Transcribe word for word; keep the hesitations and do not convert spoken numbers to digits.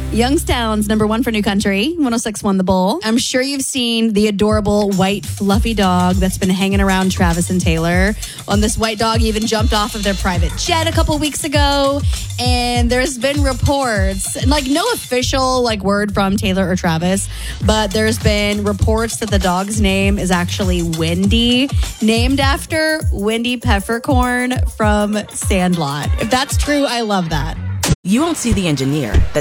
Youngstown's number one for New Country, one oh six point one The Bull. I'm sure you've seen the adorable white fluffy dog that's been hanging around Travis and Taylor. On this white dog even jumped off of their private jet a couple weeks ago. And there's been reports, and like no official like word from Taylor or Travis, but there's been reports that the dog's name is actually Wendy, named after Wendy Peppercorn from Sandlot. If that's true, I love that. You won't see the engineer that